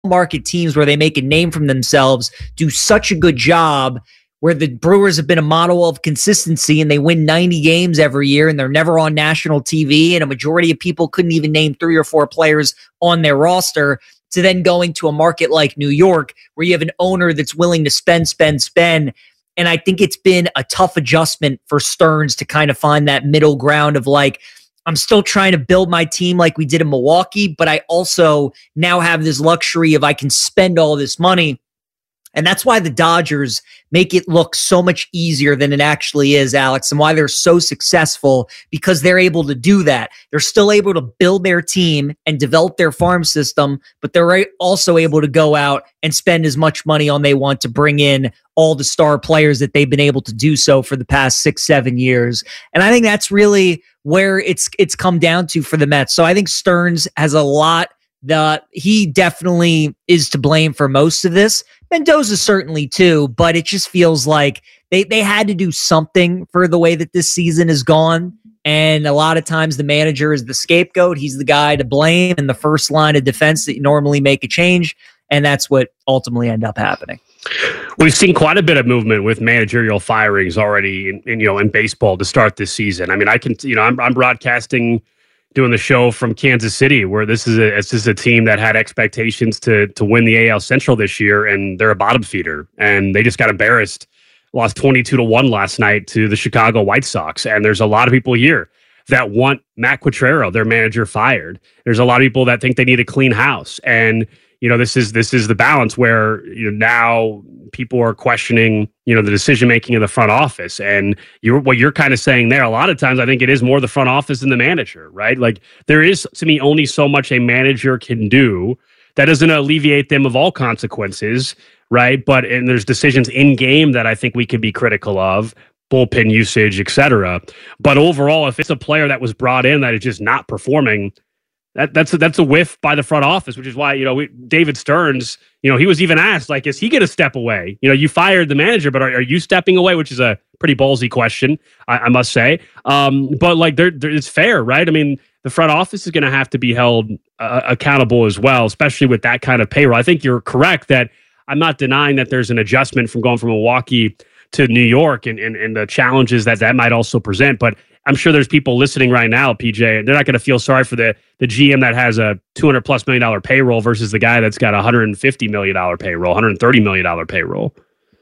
market teams where they make a name for themselves do such a good job, where the Brewers have been a model of consistency and they win 90 games every year and they're never on national TV, and a majority of people couldn't even name 3 or 4 players on their roster, to then going to a market like New York where you have an owner that's willing to spend. And I think it's been a tough adjustment for Stearns to kind of find that middle ground of like, I'm still trying to build my team like we did in Milwaukee, but I also now have this luxury of I can spend all this money. And that's why the Dodgers make it look so much easier than it actually is, Alex, and why they're so successful, because they're able to do that. They're still able to build their team and develop their farm system, but they're also able to go out and spend as much money on they want to bring in all the star players that they've been able to do so for the past 6-7 years. And I think that's really where it's come down to for the Mets. So I think Stearns has a lot. He definitely is to blame for most of this. Mendoza certainly too, but it just feels like they had to do something for the way that this season has gone. And a lot of times the manager is the scapegoat. He's the guy to blame in the first line of defense that you normally make a change. And that's what ultimately ended up happening. We've seen quite a bit of movement with managerial firings already in baseball to start this season. I mean, I'm broadcasting, doing the show from Kansas City, where this is a team that had expectations to win the AL Central this year, and they're a bottom feeder, and they just got embarrassed, lost 22-1 last night to the Chicago White Sox. And there's a lot of people here that want Matt Quatraro, their manager, fired. There's a lot of people that think they need a clean house, and this is the balance where now people are questioning the decision making of the front office. And what you're kind of saying there, a lot of times I think it is more the front office than the manager, right? Like, there is, to me, only so much a manager can do. That doesn't alleviate them of all consequences, right? And there's decisions in game that I think we can be critical of, bullpen usage, etc. But overall, if it's a player that was brought in that is just not performing, that's a whiff by the front office, which is why David Stearns, he was even asked, like, is he going to step away? You fired the manager, but are you stepping away? Which is a pretty ballsy question, I must say. But like, it's fair, right? I mean, the front office is going to have to be held accountable as well, especially with that kind of payroll. I think you're correct that I'm not denying that there's an adjustment from going from Milwaukee to New York and the challenges that might also present, but I'm sure there's people listening right now, PJ, they're not going to feel sorry for the GM that has a $200+ million payroll versus the guy that's got a $150 million payroll, $130 million payroll.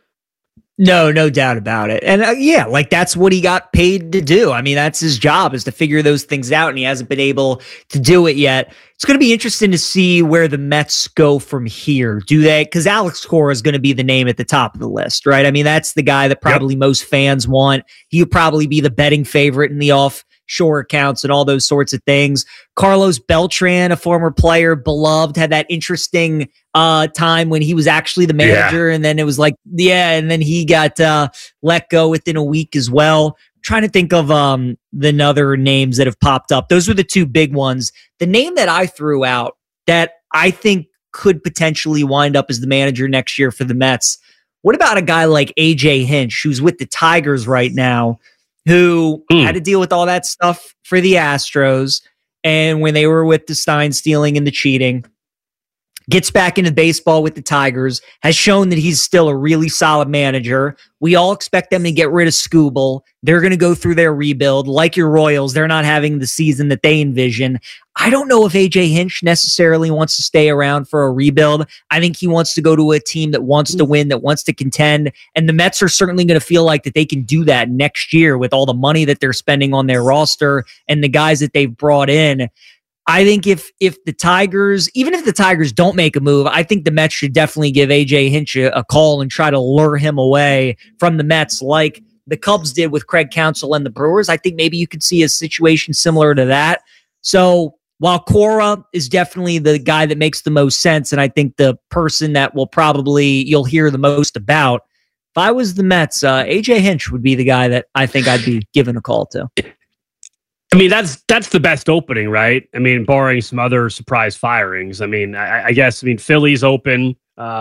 No doubt about it. And that's what he got paid to do. I mean, that's his job, is to figure those things out, and he hasn't been able to do it yet. It's going to be interesting to see where the Mets go from here. Do they? Because Alex Cora is going to be the name at the top of the list, right? I mean, that's the guy that probably most fans want. He would probably be the betting favorite in the offshore accounts and all those sorts of things. Carlos Beltran, a former player, beloved, had that interesting time when he was actually the manager, and then it was like, and then he got let go within a week as well. I'm trying to think of the other names that have popped up. Those were the two big ones. The name that I threw out that I think could potentially wind up as the manager next year for the Mets. What about a guy like AJ Hinch, who's with the Tigers right now, who had to deal with all that stuff for the Astros, and when they were with the Stein stealing and the cheating, gets back into baseball with the Tigers, has shown that he's still a really solid manager. We all expect them to get rid of Skubal. They're going to go through their rebuild. Like your Royals, they're not having the season that they envision. I don't know if AJ Hinch necessarily wants to stay around for a rebuild. I think he wants to go to a team that wants to win, that wants to contend. And the Mets are certainly going to feel like that they can do that next year with all the money that they're spending on their roster and the guys that they've brought in. I think if the Tigers, even if the Tigers don't make a move, I think the Mets should definitely give AJ Hinch a call and try to lure him away from the Mets like the Cubs did with Craig Counsell and the Brewers. I think maybe you could see a situation similar to that. So while Cora is definitely the guy that makes the most sense, and I think the person that you'll hear the most about, if I was the Mets, AJ Hinch would be the guy that I think I'd be giving a call to. I mean, that's the best opening, right? I mean, barring some other surprise firings. I mean, I guess Philly's open.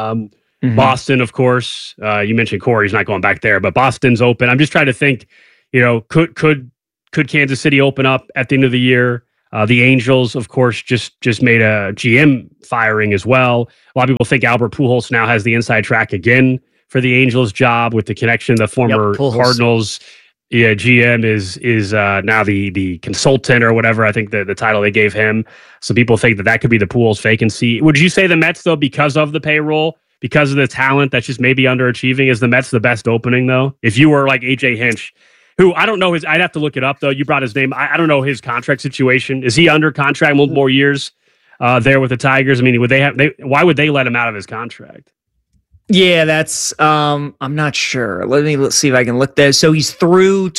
Boston, of course. You mentioned Corey's not going back there, but Boston's open. I'm just trying to think, could Kansas City open up at the end of the year? The Angels, of course, just made a GM firing as well. A lot of people think Albert Pujols now has the inside track again for the Angels job with the connection. The former Cardinals GM is now the consultant or whatever. I think the title they gave him. So people think that could be the Pujols vacancy. Would you say the Mets, though, because of the payroll, because of the talent that's just maybe underachieving, is the Mets the best opening, though? If you were like AJ Hinch, who I don't know I'd have to look it up, though. You brought his name. I don't know his contract situation. Is he under contract multiple more years there with the Tigers? I mean, why would they let him out of his contract? Yeah, that's I'm not sure. Let's see if I can look there. So he's through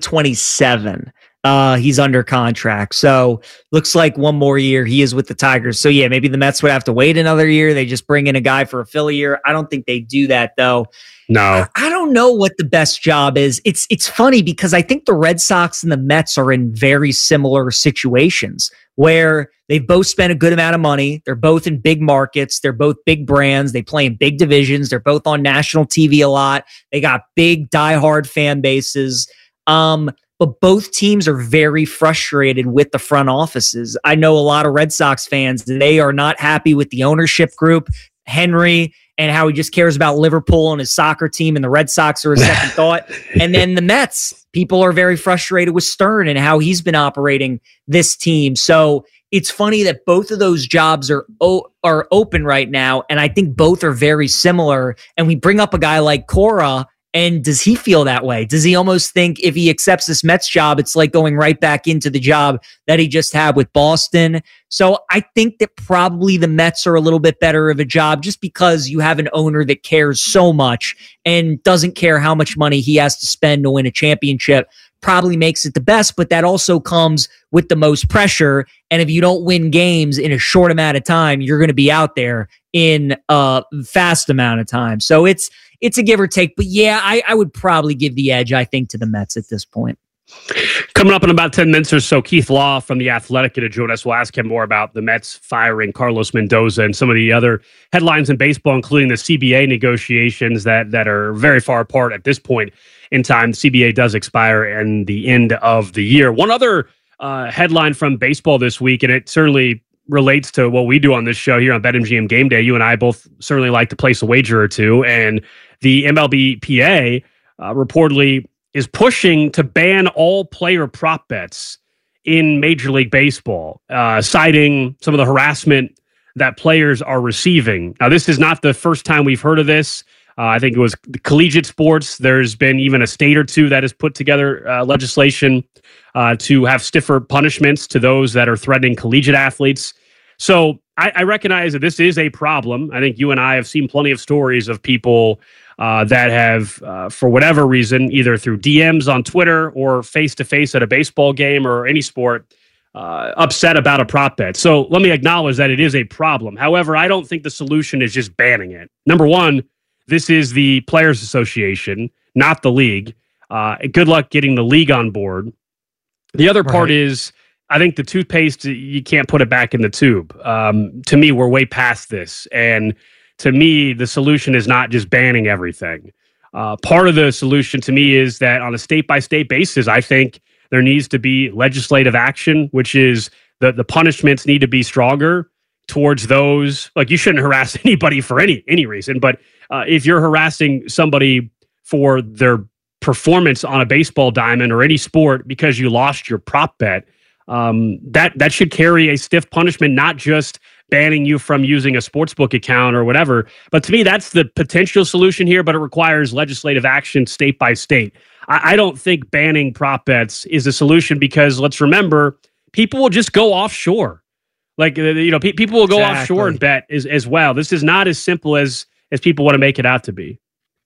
2027. He's under contract. So looks like one more year he is with the Tigers. So yeah, maybe the Mets would have to wait another year. They just bring in a guy for a Philly year. I don't think they do that, though. No. I don't know what the best job is. It's funny because I think the Red Sox and the Mets are in very similar situations where they've both spent a good amount of money. They're both in big markets. They're both big brands. They play in big divisions. They're both on national TV a lot. They got big diehard fan bases. But both teams are very frustrated with the front offices. I know a lot of Red Sox fans, they are not happy with the ownership group, Henry, and how he just cares about Liverpool and his soccer team, and the Red Sox are a second thought. And then the Mets, people are very frustrated with Stern and how he's been operating this team. So it's funny that both of those jobs are open right now, and I think both are very similar. And we bring up a guy like Cora, and does he feel that way? Does he almost think if he accepts this Mets job, it's like going right back into the job that he just had with Boston? So I think that probably the Mets are a little bit better of a job just because you have an owner that cares so much and doesn't care how much money he has to spend to win a championship. Probably makes it the best, but that also comes with the most pressure. And if you don't win games in a short amount of time, you're going to be out there in a fast amount of time. So it's a give or take. But yeah, I would probably give the edge, I think, to the Mets at this point. Coming up in about 10 minutes or so, Keith Law from The Athletic to join us. We'll ask him more about the Mets firing Carlos Mendoza and some of the other headlines in baseball, including the CBA negotiations that are very far apart at this point in time. The CBA does expire in the end of the year. One other headline from baseball this week, and it certainly relates to what we do on this show here on BetMGM Game Day. You and I both certainly like to place a wager or two, and the MLBPA reportedly is pushing to ban all player prop bets in Major League Baseball, citing some of the harassment that players are receiving. Now, this is not the first time we've heard of this. I think it was collegiate sports. There's been even a state or two that has put together legislation to have stiffer punishments to those that are threatening collegiate athletes. So I recognize that this is a problem. I think you and I have seen plenty of stories of people that have, for whatever reason, either through DMs on Twitter or face-to-face at a baseball game or any sport, upset about a prop bet. So let me acknowledge that it is a problem. However, I don't think the solution is just banning it. Number one, this is the Players Association, not the league. Good luck getting the league on board. The other part is, I think the toothpaste, you can't put it back in the tube. To me, we're way past this. And to me, the solution is not just banning everything. Part of the solution to me is that on a state-by-state basis, I think there needs to be legislative action, which is the punishments need to be stronger towards those. Like, you shouldn't harass anybody for any reason, but if you're harassing somebody for their performance on a baseball diamond or any sport because you lost your prop bet, that should carry a stiff punishment, not just banning you from using a sportsbook account or whatever. But to me, that's the potential solution here, but it requires legislative action state by state. I don't think banning prop bets is a solution because let's remember, people will just go offshore. Like, people will go offshore and bet as well. This is not as simple as people want to make it out to be.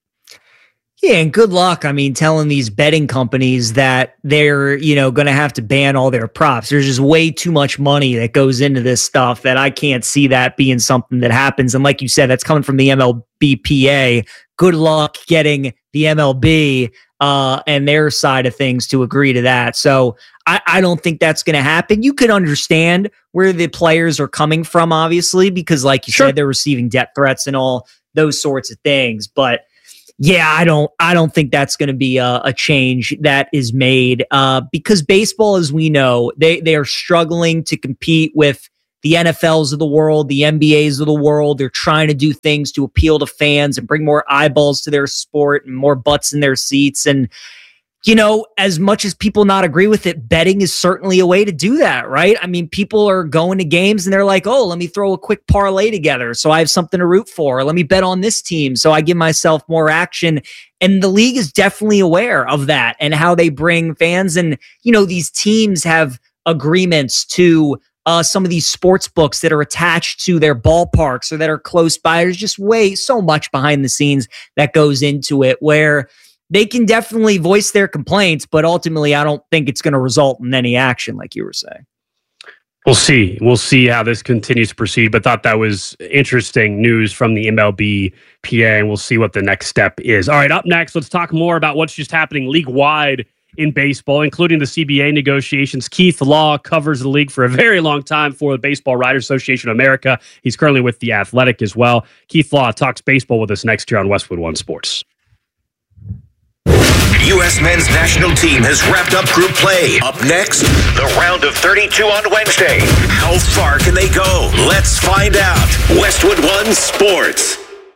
Yeah, and good luck, telling these betting companies that they're, going to have to ban all their props. There's just way too much money that goes into this stuff that I can't see that being something that happens. And like you said, that's coming from the MLBPA. Good luck getting the MLB and their side of things to agree to that. So I don't think that's going to happen. You could understand where the players are coming from, obviously, because like you said, they're receiving death threats and all those sorts of things. But Yeah, I don't think that's going to be a change that is made because baseball, as we know, they are struggling to compete with the NFLs of the world, the NBAs of the world. They're trying to do things to appeal to fans and bring more eyeballs to their sport and more butts in their seats. And, you know, as much as people not agree with it, betting is certainly a way to do that, right? I mean, people are going to games and they're like, oh, let me throw a quick parlay together so I have something to root for. Or let me bet on this team so I give myself more action. And the league is definitely aware of that and how they bring fans. And, you know, these teams have agreements to some of these sports books that are attached to their ballparks or that are close by. There's just so much behind the scenes that goes into it where they can definitely voice their complaints, but ultimately I don't think it's going to result in any action like you were saying. We'll see. We'll see how this continues to proceed, but thought that was interesting news from the MLB PA, and we'll see what the next step is. All right, up next, let's talk more about what's just happening league-wide in baseball, including the CBA negotiations. Keith Law covers the league for a very long time for the Baseball Writers Association of America. He's currently with The Athletic as well. Keith Law talks baseball with us next year on Westwood One Sports. U.S. men's national team has wrapped up group play. Up next, the round of 32 on Wednesday. How far can they go? Let's find out. Westwood One Sports.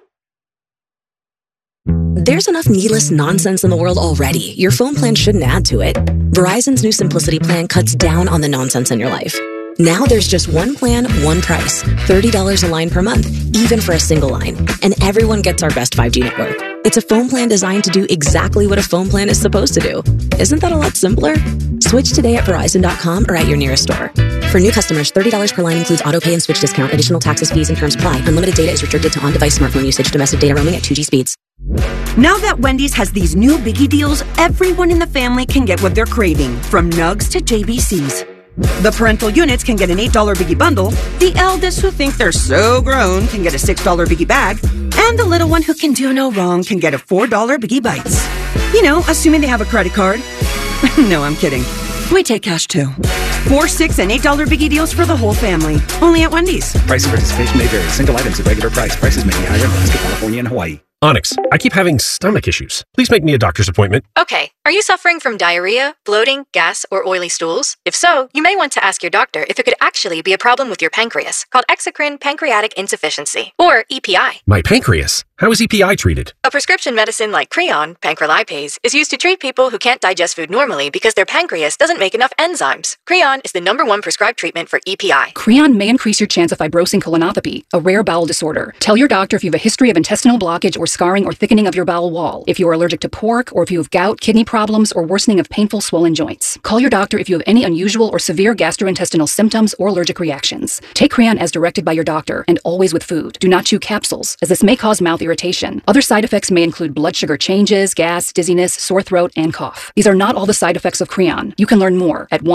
There's enough needless nonsense in the world already. Your phone plan shouldn't add to it. Verizon's new Simplicity plan cuts down on the nonsense in your life. Now there's just one plan, one price. $30 a line per month, even for a single line. And everyone gets our best 5G network. It's a phone plan designed to do exactly what a phone plan is supposed to do. Isn't that a lot simpler? Switch today at Verizon.com or at your nearest store. For new customers, $30 per line includes auto pay and switch discount. Additional taxes, fees, and terms apply. Unlimited data is restricted to on-device smartphone usage. Domestic data roaming at 2G speeds. Now that Wendy's has these new biggie deals, everyone in the family can get what they're craving, from nugs to JBCs. The parental units can get an $8 biggie bundle, the eldest who think they're so grown can get a $6 biggie bag, and the little one who can do no wrong can get a $4 biggie bites. You know, assuming they have a credit card. No, I'm kidding. We take cash too. 4, 6, and $8 biggie deals for the whole family. Only at Wendy's. Price and participation may vary. Single items at regular price. Prices may be higher in Alaska, California, and Hawaii. Onyx, I keep having stomach issues. Please make me a doctor's appointment. Okay. Are you suffering from diarrhea, bloating, gas, or oily stools? If so, you may want to ask your doctor if it could actually be a problem with your pancreas, called exocrine pancreatic insufficiency, or EPI. My pancreas? How is EPI treated? A prescription medicine like Creon, pancrelipase, is used to treat people who can't digest food normally because their pancreas doesn't make enough enzymes. Creon is the #1 prescribed treatment for EPI. Creon may increase your chance of fibrosing colonopathy, a rare bowel disorder. Tell your doctor if you have a history of intestinal blockage or scarring or thickening of your bowel wall, if you are allergic to pork, or if you have gout, kidney problems, or worsening of painful swollen joints. Call your doctor if you have any unusual or severe gastrointestinal symptoms or allergic reactions. Take Creon as directed by your doctor, and always with food. Do not chew capsules, as this may cause mouth irritation. Other side effects may include blood sugar changes, gas, dizziness, sore throat, and cough. These are not all the side effects of Creon. You can learn more at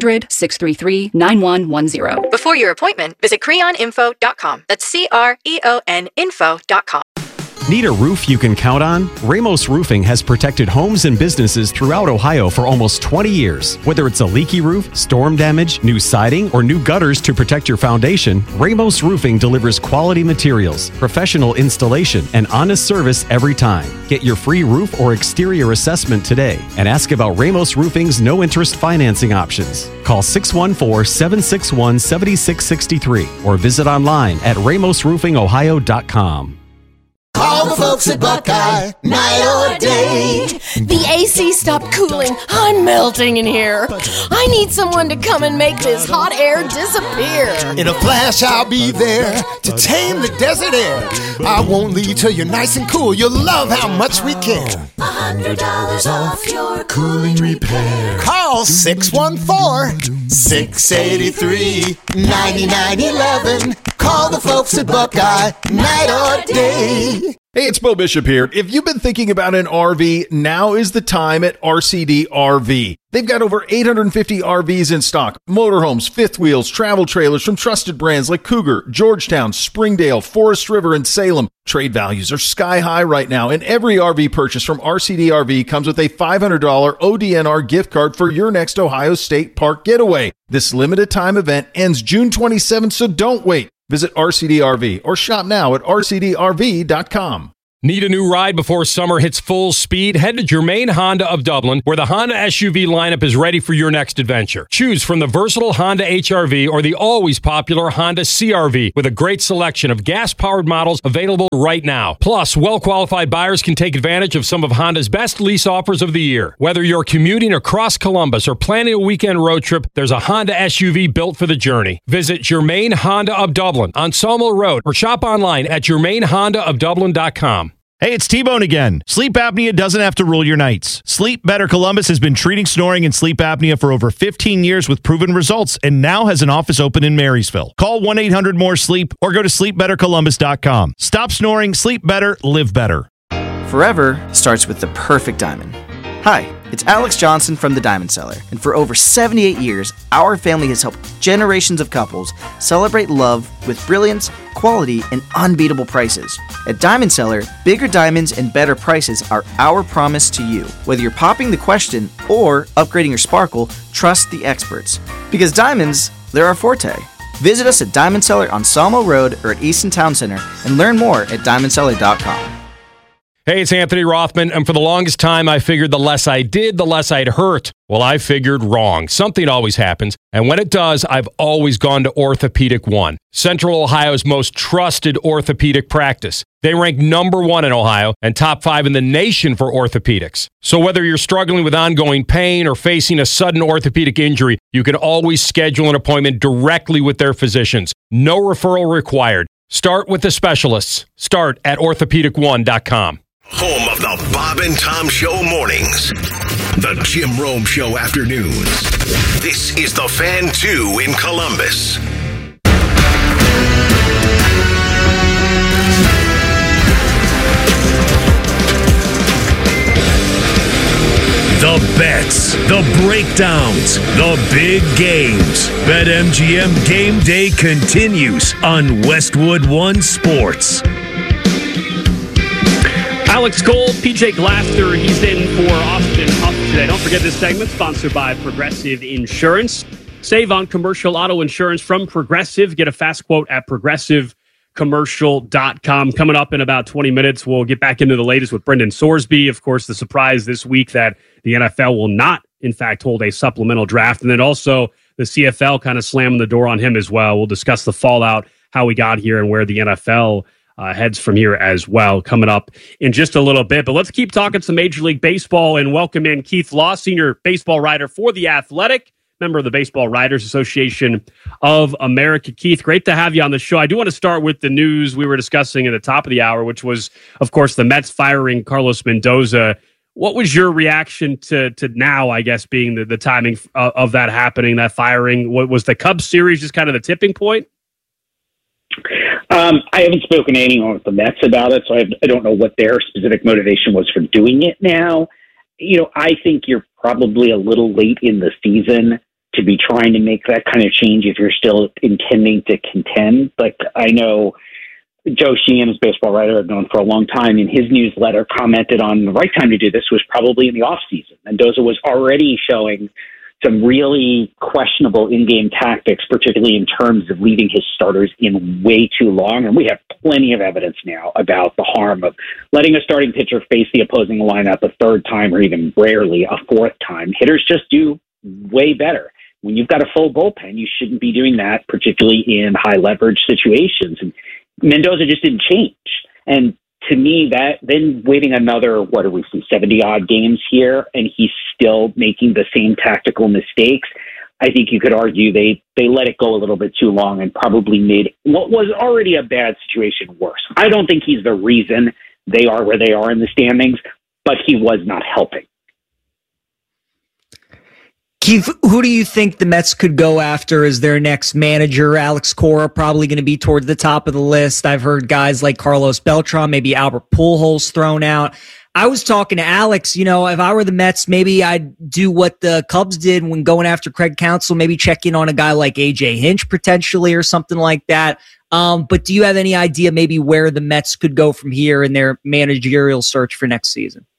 1-800-633-9110. Before your appointment, visit creoninfo.com. That's CREON info.com. Need a roof you can count on? Ramos Roofing has protected homes and businesses throughout Ohio for almost 20 years. Whether it's a leaky roof, storm damage, new siding, or new gutters to protect your foundation, Ramos Roofing delivers quality materials, professional installation, and honest service every time. Get your free roof or exterior assessment today and ask about Ramos Roofing's no-interest financing options. Call 614-761-7663 or visit online at ramosroofingohio.com. Call the folks at Buckeye, night or day. The AC stopped cooling. I'm melting in here. I need someone to come and make this hot air disappear. In a flash, I'll be there to tame the desert air. I won't leave till you're nice and cool. You'll love how much we care. $100 off your cooling repair. Call 614-683-9911. Call the folks at Buckeye, night or day. Hey, it's Bo Bishop here. If you've been thinking about an RV, now is the time at RCD RV. They've got over 850 RVs in stock. Motorhomes, fifth wheels, travel trailers from trusted brands like Cougar, Georgetown, Springdale, Forest River, and Salem. Trade values are sky high right now, and every RV purchase from RCD RV comes with a $500 ODNR gift card for your next Ohio State Park getaway. This limited time event ends June 27th, so don't wait. Visit RCD RV or shop now at rcdrv.com. Need a new ride before summer hits full speed? Head to Germain Honda of Dublin, where the Honda SUV lineup is ready for your next adventure. Choose from the versatile Honda HR-V or the always popular Honda CR-V, with a great selection of gas-powered models available right now. Plus, well-qualified buyers can take advantage of some of Honda's best lease offers of the year. Whether you're commuting across Columbus or planning a weekend road trip, there's a Honda SUV built for the journey. Visit Germain Honda of Dublin on Sawmill Road or shop online at germainhondaofdublin.com. Hey, it's T-Bone again. Sleep apnea doesn't have to rule your nights. Sleep Better Columbus has been treating snoring and sleep apnea for over 15 years with proven results and now has an office open in Marysville. Call 1-800-MORE-SLEEP or go to sleepbettercolumbus.com. Stop snoring, sleep better, live better. Forever starts with the perfect diamond. Hi, it's Alex Johnson from The Diamond Seller, and for over 78 years, our family has helped generations of couples celebrate love with brilliance, quality, and unbeatable prices. At Diamond Seller, bigger diamonds and better prices are our promise to you. Whether you're popping the question or upgrading your sparkle, trust the experts. Because diamonds, they're our forte. Visit us at Diamond Seller on Sawmill Road or at Easton Town Center and learn more at diamondseller.com. Hey, it's Anthony Rothman, and for the longest time, I figured the less I did, the less I'd hurt. Well, I figured wrong. Something always happens, and when it does, I've always gone to Orthopedic One, Central Ohio's most trusted orthopedic practice. They rank #1 in Ohio and top 5 in the nation for orthopedics. So whether you're struggling with ongoing pain or facing a sudden orthopedic injury, you can always schedule an appointment directly with their physicians. No referral required. Start with the specialists. Start at orthopedic1.com. Home of the Bob and Tom Show mornings. The Jim Rome Show afternoons. This is the Fan 2 in Columbus. The bets, the breakdowns, the big games. BetMGM Game Day continues on Westwood One Sports. Alex Cole, PJ Glasser, he's in for Austin Huff today. Don't forget this segment sponsored by Progressive Insurance. Save on commercial auto insurance from Progressive. Get a fast quote at progressivecommercial.com. Coming up in about 20 minutes, we'll get back into the latest with Brendan Sorsby. Of course, the surprise this week that the NFL will not, in fact, hold a supplemental draft. And then also the CFL kind of slamming the door on him as well. We'll discuss the fallout, how we got here, and where the NFL heads from here as well, coming up in just a little bit. But let's keep talking some Major League Baseball and welcome in Keith Law, senior baseball writer for The Athletic, member of the Baseball Writers Association of America. Keith, great to have you on the show. I do want to start with the news we were discussing at the top of the hour, which was, of course, the Mets firing Carlos Mendoza. What was your reaction to now, I guess, being the timing of that happening, that firing? What was the Cubs series just kind of the tipping point? I haven't spoken to anyone with the Mets about it, so I don't know what their specific motivation was for doing it now. I think you're probably a little late in the season to be trying to make that kind of change if you're still intending to contend. Like, I know Joe Sheehan, baseball writer I've known for a long time, in his newsletter commented on the right time to do this was probably in the offseason. Mendoza was already showing some really questionable in-game tactics, particularly in terms of leaving his starters in way too long. And we have plenty of evidence now about the harm of letting a starting pitcher face the opposing lineup a third time or even rarely a fourth time. Hitters just do way better. When you've got a full bullpen, you shouldn't be doing that, particularly in high-leverage situations. And Mendoza just didn't change. And to me, that then waiting another, 70-odd games here, and he's still making the same tactical mistakes, I think you could argue they let it go a little bit too long and probably made what was already a bad situation worse. I don't think he's the reason they are where they are in the standings, but he was not helping. Keith, who do you think the Mets could go after as their next manager? Alex Cora probably going to be towards the top of the list. I've heard guys like Carlos Beltran, maybe Albert Pujols thrown out. I was talking to Alex, if I were the Mets, maybe I'd do what the Cubs did when going after Craig Counsell, maybe check in on a guy like AJ Hinch potentially or something like that. But do you have any idea maybe where the Mets could go from here in their managerial search for next season?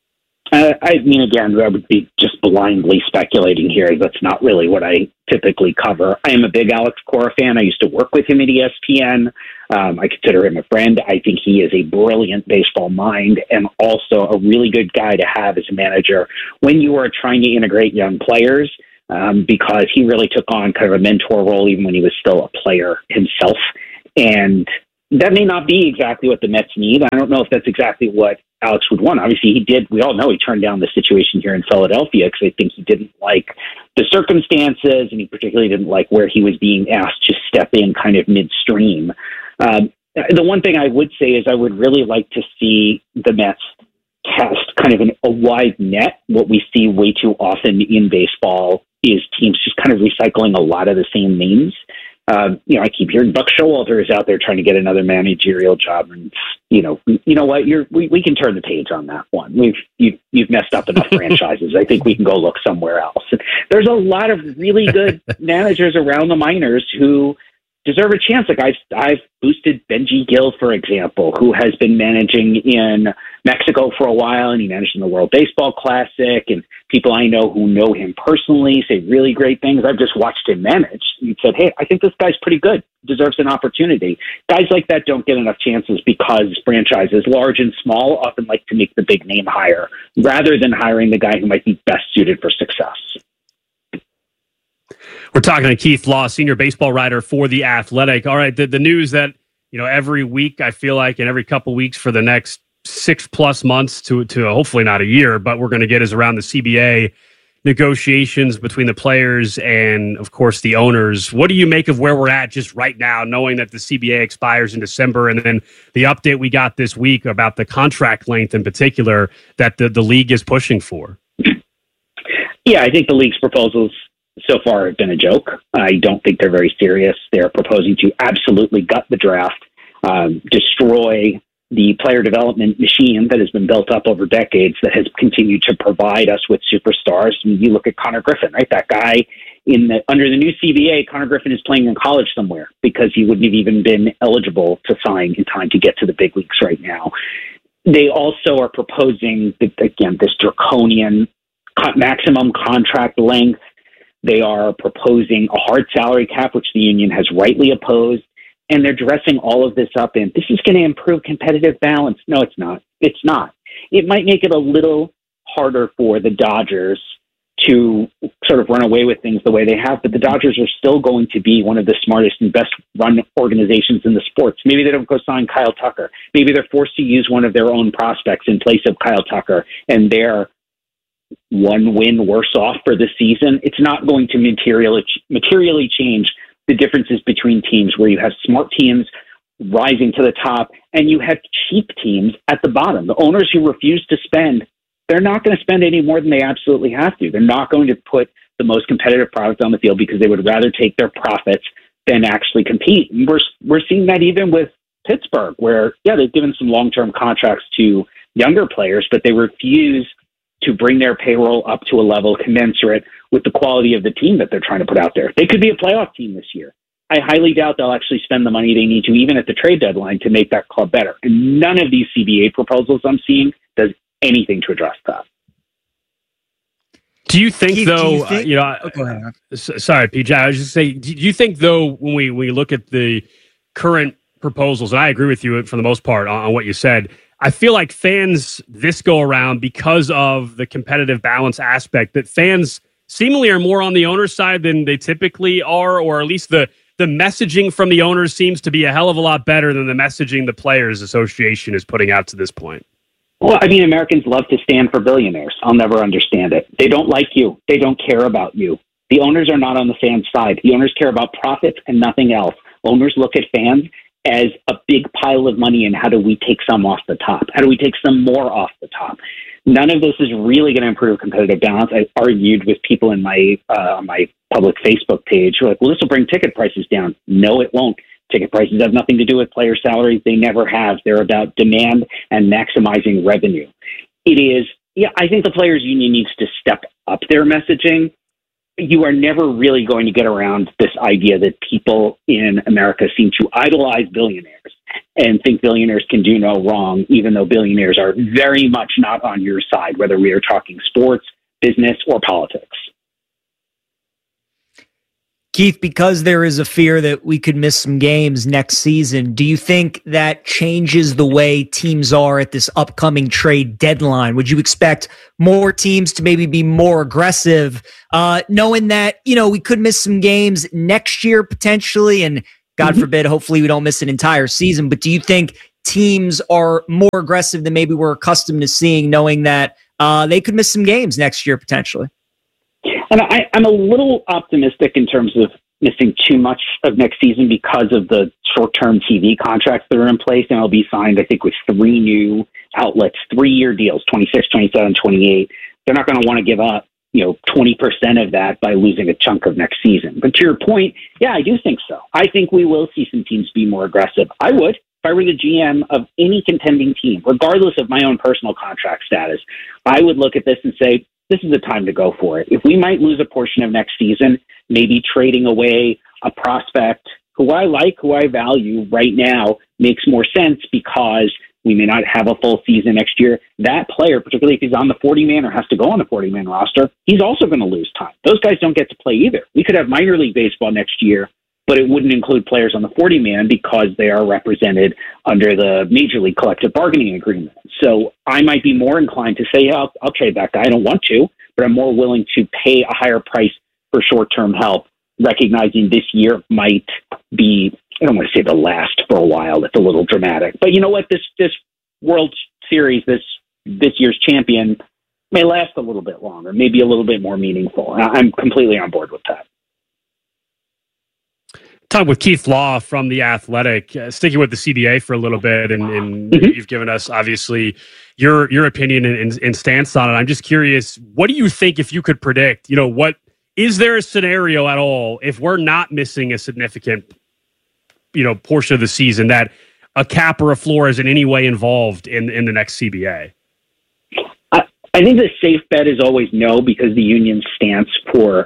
I mean, again, I would be just blindly speculating here. That's not really what I typically cover. I am a big Alex Cora fan. I used to work with him at ESPN. I consider him a friend. I think he is a brilliant baseball mind and also a really good guy to have as a manager when you are trying to integrate young players, because he really took on kind of a mentor role even when he was still a player himself. And that may not be exactly what the Mets need. I don't know if that's exactly what Alex would want. Obviously, he did. We all know he turned down the situation here in Philadelphia because I think he didn't like the circumstances, and he particularly didn't like where he was being asked to step in kind of midstream. The one thing I would say is I would really like to see the Mets cast kind of a wide net. What we see way too often in baseball is teams just kind of recycling a lot of the same names. I keep hearing Buck Showalter is out there trying to get another managerial job, and you know what? We can turn the page on that one. You've messed up enough franchises. I think we can go look somewhere else. There's a lot of really good managers around the minors who deserve a chance. Like I've boosted Benji Gill, for example, who has been managing in Mexico for a while, and he managed in the World Baseball Classic, and people I know who know him personally say really great things. I've just watched him manage and said, hey, I think this guy's pretty good, deserves an opportunity. Guys like that don't get enough chances because franchises, large and small, often like to make the big name hire rather than hiring the guy who might be best suited for success. We're talking to Keith Law, senior baseball writer for The Athletic. All right, the news that, every week, I feel like, and every couple weeks for the next 6+ months to hopefully not a year, but we're going to get is around the CBA negotiations between the players and, of course, the owners. What do you make of where we're at just right now, knowing that the CBA expires in December, and then the update we got this week about the contract length in particular that the league is pushing for? Yeah, I think the league's proposals so far have been a joke. I don't think they're very serious. They're proposing to absolutely gut the draft, destroy the player development machine that has been built up over decades that has continued to provide us with superstars. I mean, you look at Connor Griffin, right? That guy under the new CBA, Connor Griffin is playing in college somewhere because he wouldn't have even been eligible to sign in time to get to the big leagues right now. They also are proposing, again, this draconian maximum contract length. They are proposing a hard salary cap, which the union has rightly opposed. And they're dressing all of this up in, this is going to improve competitive balance. No, it's not. It's not. It might make it a little harder for the Dodgers to sort of run away with things the way they have, but the Dodgers are still going to be one of the smartest and best run organizations in the sports. Maybe they don't go sign Kyle Tucker. Maybe they're forced to use one of their own prospects in place of Kyle Tucker, and they're one win worse off for the season. It's not going to materially change the differences between teams where you have smart teams rising to the top and you have cheap teams at the bottom. The owners who refuse to spend, they're not going to spend any more than they absolutely have to. They're not going to put the most competitive product on the field because they would rather take their profits than actually compete. And we're seeing that even with Pittsburgh, where, yeah, they've given some long-term contracts to younger players, but they refuse to bring their payroll up to a level commensurate with the quality of the team that they're trying to put out there. They could be a playoff team this year. I highly doubt they'll actually spend the money they need to, even at the trade deadline, to make that club better. And none of these CBA proposals I'm seeing does anything to address that. Do you think, though, go ahead. Sorry, PJ, I was just saying, do you think, though, when we look at the current proposals, and I agree with you for the most part on what you said, I feel like fans this go around, because of the competitive balance aspect, that fans seemingly are more on the owner's side than they typically are, or at least the messaging from the owners seems to be a hell of a lot better than the messaging the Players Association is putting out to this point. Well, I mean, Americans love to stand for billionaires. I'll never understand it. They don't like you. They don't care about you. The owners are not on the fans' side. The owners care about profits and nothing else. Owners look at fans as a big pile of money, and how do we take some off the top? How do we take some more off the top? None of this is really going to improve competitive balance. I argued with people in my public Facebook page who are like, well, this will bring ticket prices down. No, it won't. Ticket prices have nothing to do with player salaries. They never have. They're about demand and maximizing revenue. I think the Players Union needs to step up their messaging. You are never really going to get around this idea that people in America seem to idolize billionaires and think billionaires can do no wrong, even though billionaires are very much not on your side, whether we are talking sports, business, or politics. Keith, because there is a fear that we could miss some games next season, do you think that changes the way teams are at this upcoming trade deadline? Would you expect more teams to maybe be more aggressive, knowing that, we could miss some games next year potentially, and God forbid, hopefully we don't miss an entire season, but do you think teams are more aggressive than maybe we're accustomed to seeing, knowing that they could miss some games next year potentially? And I'm a little optimistic in terms of missing too much of next season because of the short-term TV contracts that are in place. MLB signed, I think, with 3 new outlets, 3-year deals, 26, 27, 28. They're not going to want to give up, 20% of that by losing a chunk of next season. But to your point, yeah, I do think so. I think we will see some teams be more aggressive. I would. If I were the GM of any contending team, regardless of my own personal contract status, I would look at this and say, this is the time to go for it. If we might lose a portion of next season, maybe trading away a prospect who I like, who I value right now makes more sense because we may not have a full season next year. That player, particularly if he's on the 40-man or has to go on the 40-man roster, he's also going to lose time. Those guys don't get to play either. We could have minor league baseball next year, but it wouldn't include players on the 40-man because they are represented under the Major League collective bargaining agreement. So I might be more inclined to say, yeah, I'll trade that guy. I don't want to, but I'm more willing to pay a higher price for short-term help, recognizing this year might be, I don't want to say the last for a while. That's a little dramatic. But you know what? This World Series, this year's champion, may last a little bit longer, maybe a little bit more meaningful. I'm completely on board with that. Talk with Keith Law from The Athletic, sticking with the CBA for a little bit, and you've given us, obviously, your opinion and stance on it. I'm just curious, what do you think, if you could predict, what is there a scenario at all, if we're not missing a significant, portion of the season, that a cap or a floor is in any way involved in the next CBA? I think the safe bet is always no, because the union's stance for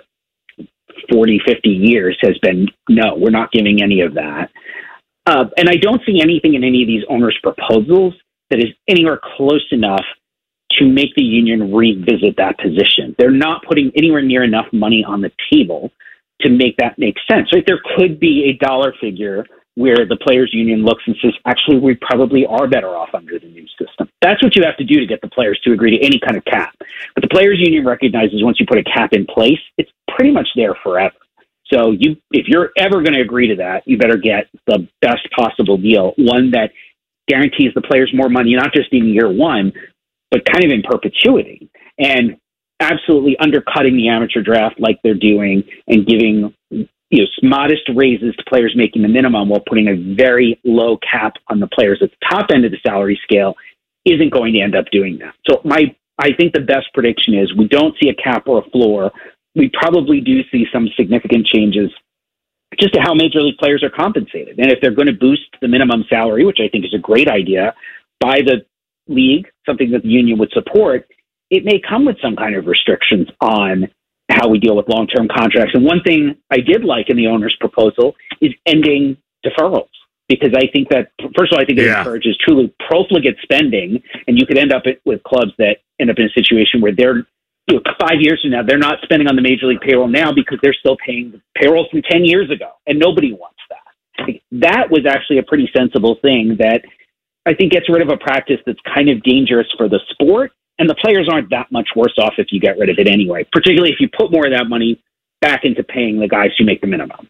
40, 50 years has been, no, we're not giving any of that. And I don't see anything in any of these owners' proposals that is anywhere close enough to make the union revisit that position. They're not putting anywhere near enough money on the table to make that make sense. Right? There could be a dollar figure where the players' union looks and says, actually, we probably are better off under the new system. That's what you have to do to get the players to agree to any kind of cap. But the players' union recognizes once you put a cap in place, it's pretty much there forever. So if you're ever going to agree to that, you better get the best possible deal, one that guarantees the players more money, not just in year one, but kind of in perpetuity. And absolutely undercutting the amateur draft like they're doing and giving modest raises to players making the minimum while putting a very low cap on the players at the top end of the salary scale isn't going to end up doing that. So I think the best prediction is we don't see a cap or a floor. We probably do see some significant changes just to how major league players are compensated. And if they're going to boost the minimum salary, which I think is a great idea, by the league, something that the union would support, it may come with some kind of restrictions on how we deal with long-term contracts. And one thing I did like in the owner's proposal is ending deferrals, because I think that, first of all, I think it encourages truly profligate spending, and you could end up with clubs that end up in a situation where they're 5 years from now, they're not spending on the major league payroll now because they're still paying the payroll from 10 years ago, and nobody wants that. That was actually a pretty sensible thing that I think gets rid of a practice that's kind of dangerous for the sport. And the players aren't that much worse off if you get rid of it anyway, particularly if you put more of that money back into paying the guys who make the minimum.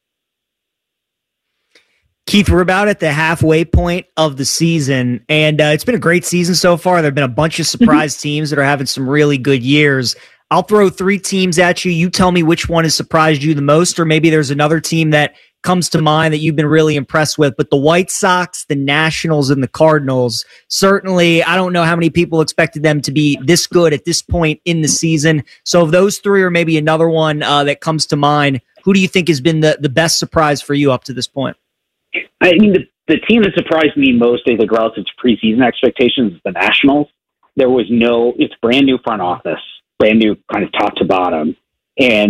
Keith, we're about at the halfway point of the season, and it's been a great season so far. There have been a bunch of surprise teams that are having some really good years. I'll throw 3 teams at you. You tell me which one has surprised you the most, or maybe there's another team that comes to mind that you've been really impressed with. But the White Sox, the Nationals, and the Cardinals, certainly, I don't know how many people expected them to be this good at this point in the season. So of those 3, or maybe another one that comes to mind, who do you think has been the best surprise for you up to this point? I mean, the team that surprised me most, I think, relative to preseason expectations is the Nationals. It's brand new front office, brand new kind of top to bottom. And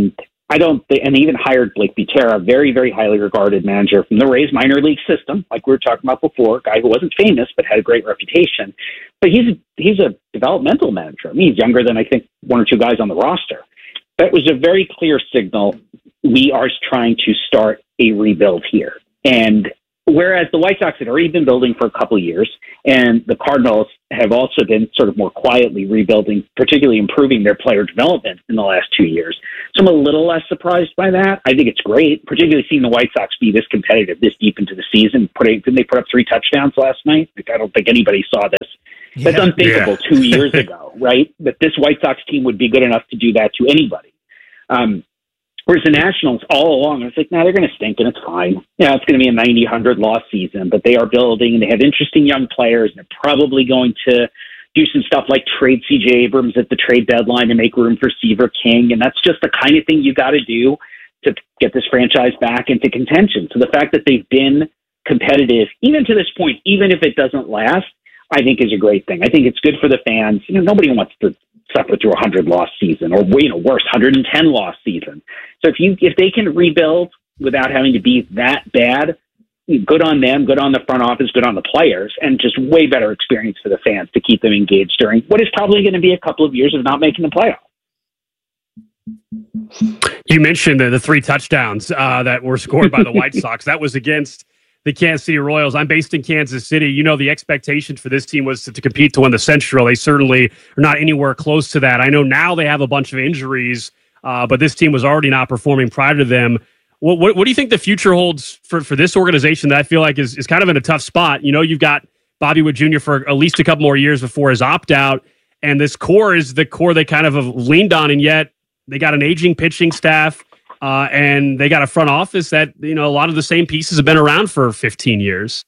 and they even hired Blake Butera, a very, very highly regarded manager from the Rays minor league system, like we were talking about before, a guy who wasn't famous but had a great reputation. But he's a developmental manager. I mean, he's younger than I think one or two guys on the roster. That was a very clear signal. We are trying to start a rebuild here. And whereas the White Sox had already been building for a couple of years, and the Cardinals have also been sort of more quietly rebuilding, particularly improving their player development in the last 2 years. So I'm a little less surprised by that. I think it's great, particularly seeing the White Sox be this competitive this deep into the season. Didn't they put up 3 touchdowns last night? Like, I don't think anybody saw this. That's unthinkable 2 years ago, right? That this White Sox team would be good enough to do that to anybody. Whereas the Nationals, all along, I was like, they're going to stink, and it's fine. Yeah, it's going to be a 90-100 loss season, but they are building, and they have interesting young players, and they're probably going to do some stuff like trade C.J. Abrams at the trade deadline to make room for Seaver King, and that's just the kind of thing you got to do to get this franchise back into contention. So the fact that they've been competitive, even to this point, even if it doesn't last, I think is a great thing. I think it's good for the fans. Nobody wants to suffer through a 100-loss season, or worse, 110-loss season. So if they can rebuild without having to be that bad, good on them, good on the front office, good on the players, and just way better experience for the fans to keep them engaged during what is probably going to be a couple of years of not making the playoffs. You mentioned the 3 touchdowns that were scored by the White Sox. That was against the Kansas City Royals. I'm based in Kansas City. The expectation for this team was to compete to win the Central. They certainly are not anywhere close to that. I know now they have a bunch of injuries, but this team was already not performing prior to them. What do you think the future holds for this organization that I feel like is kind of in a tough spot? You've got Bobby Witt Jr. for at least a couple more years before his opt-out, and this core is the core they kind of have leaned on, and yet they got an aging pitching staff. And they got a front office that, a lot of the same pieces have been around for 15 years.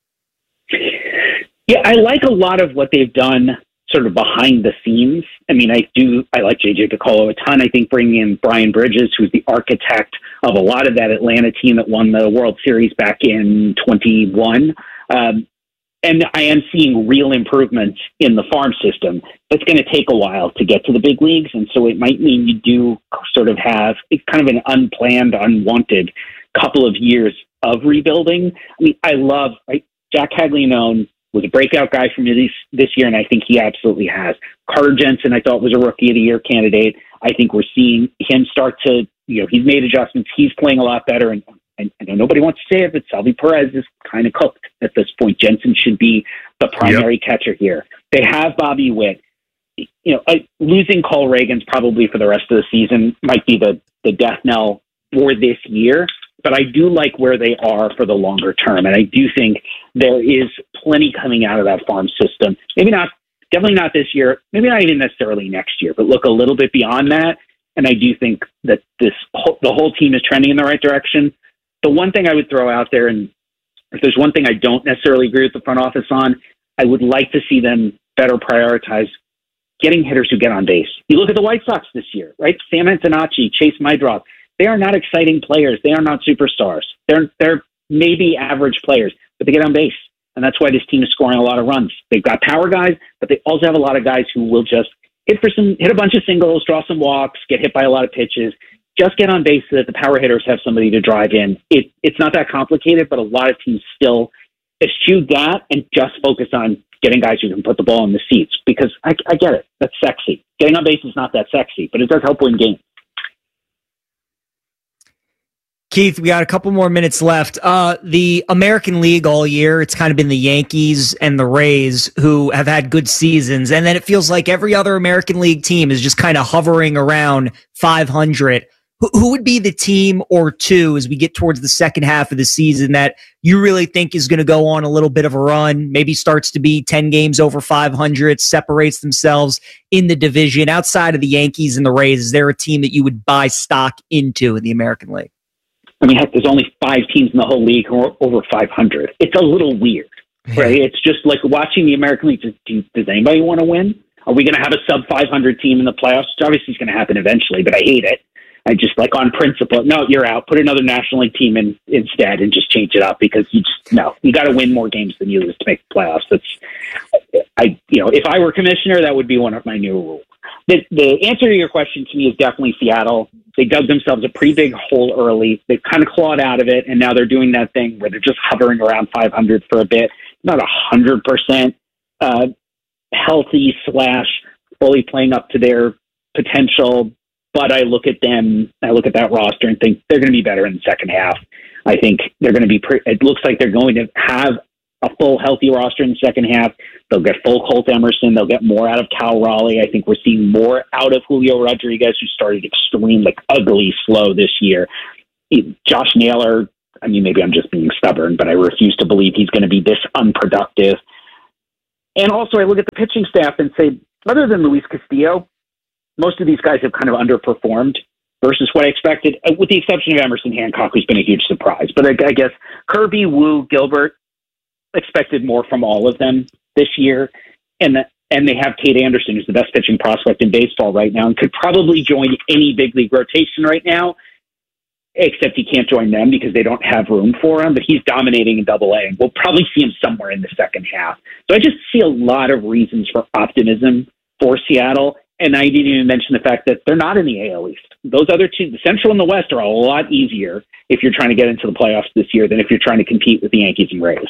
Yeah, I like a lot of what they've done sort of behind the scenes. I mean, I like J.J. Picollo a ton. I think bringing in Brian Bridges, who's the architect of a lot of that Atlanta team that won the World Series back in 21. And I am seeing real improvements in the farm system. It's going to take a while to get to the big leagues, and so it might mean you do sort of have kind of an unplanned, unwanted couple of years of rebuilding. I mean, Jack Caglianone was a breakout guy for me this year, and I think he absolutely has. Carter Jensen, I thought, was a Rookie of the Year candidate. I think we're seeing him start to, he's made adjustments. He's playing a lot better, and I know nobody wants to say it, but Salvi Perez is kind of cooked at this point. Jensen should be the primary catcher here. They have Bobby Witt. Losing Cole Reagans probably for the rest of the season might be the death knell for this year, but I do like where they are for the longer term, and I do think there is plenty coming out of that farm system. Definitely not this year, maybe not even necessarily next year, but look a little bit beyond that, and I do think that the whole team is trending in the right direction. The one thing I would throw out there, and if there's one thing I don't necessarily agree with the front office on, I would like to see them better prioritize getting hitters who get on base. You look at the White Sox this year, right? Sam Antonacci, Chase Maidrop. They are not exciting players. They are not superstars. They're maybe average players, but they get on base. And that's why this team is scoring a lot of runs. They've got power guys, but they also have a lot of guys who will just hit a bunch of singles, draw some walks, get hit by a lot of pitches. Just get on base so that the power hitters have somebody to drive in. It's not that complicated, but a lot of teams still eschew that and just focus on getting guys who can put the ball in the seats, because I get it. That's sexy. Getting on base is not that sexy, but it does help win games. Keith, we got a couple more minutes left. The American League all year, it's kind of been the Yankees and the Rays who have had good seasons. And then it feels like every other American League team is just kind of hovering around 500. Who would be the team or two as we get towards the second half of the season that you really think is going to go on a little bit of a run, maybe starts to be 10 games over 500, separates themselves in the division? Outside of the Yankees and the Rays, is there a team that you would buy stock into in the American League? I mean, heck, there's only 5 teams in the whole league who are over 500. It's a little weird, right? It's just like watching the American League. Does anybody want to win? Are we going to have a sub-500 team in the playoffs? Which obviously is going to happen eventually, but I hate it. I just, like, on principle, no, you're out. Put another National League team in instead and just change it up, because you got to win more games than you lose to make the playoffs. If I were commissioner, that would be one of my new rules. The answer to your question to me is definitely Seattle. They dug themselves a pretty big hole early. They've kind of clawed out of it, and now they're doing that thing where they're just hovering around 500 for a bit. Not 100% healthy / fully playing up to their potential, but I look at them, I look at that roster and think they're going to be better in the second half. I think they're going to be, it looks like they're going to have a full healthy roster in the second half. They'll get full Colt Emerson. They'll get more out of Cal Raleigh. I think we're seeing more out of Julio Rodriguez, who started ugly slow this year. Josh Naylor, I mean, maybe I'm just being stubborn, but I refuse to believe he's going to be this unproductive. And also I look at the pitching staff and say, other than Luis Castillo, most of these guys have kind of underperformed versus what I expected, with the exception of Emerson Hancock, who's been a huge surprise. But I guess Kirby, Wu, Gilbert, expected more from all of them this year. And they have Tate Anderson, who's the best pitching prospect in baseball right now and could probably join any big league rotation right now, except he can't join them because they don't have room for him. But he's dominating in Double-A, and we'll probably see him somewhere in the second half. So I just see a lot of reasons for optimism for Seattle. And I didn't even mention the fact that they're not in the AL East. Those other two, the Central and the West, are a lot easier if you're trying to get into the playoffs this year than if you're trying to compete with the Yankees and Rays.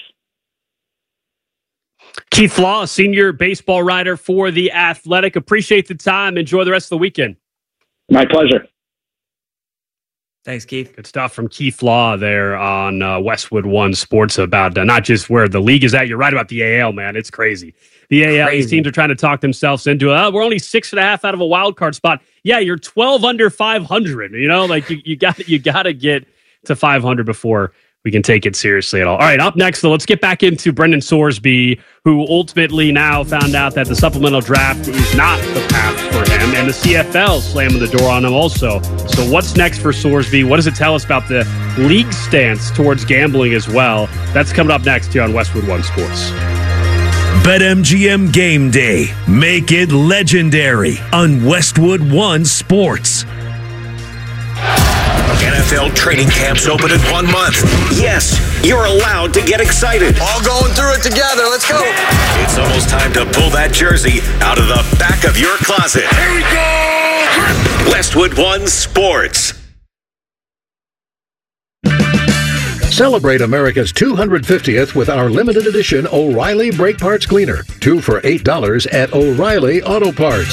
Keith Law, senior baseball writer for The Athletic. Appreciate the time. Enjoy the rest of the weekend. My pleasure. Thanks, Keith. Good stuff from Keith Law there on Westwood One Sports about not just where the league is at. You're right about the AL, man. It's crazy. The AL, these teams are trying to talk themselves into we're only 6.5 out of a wild card spot. Yeah, you're 12 under 500. You know, like you got to get to 500 before we can take it seriously at all. All right, up next, though, let's get back into Brendan Sorsby, who ultimately now found out that the supplemental draft is not the path for him, and the CFL slamming the door on him also. So what's next for Sorsby? What does it tell us about the league stance towards gambling as well? That's coming up next here on Westwood One Sports. BetMGM Game Day. Make it legendary on Westwood One Sports. NFL training camps open in 1 month. Yes, you're allowed to get excited. All going through it together. Let's go. It's almost time to pull that jersey out of the back of your closet. Here we go. Westwood One Sports. Celebrate America's 250th with our limited edition O'Reilly Brake Parts Cleaner. 2 for $8 at O'Reilly Auto Parts.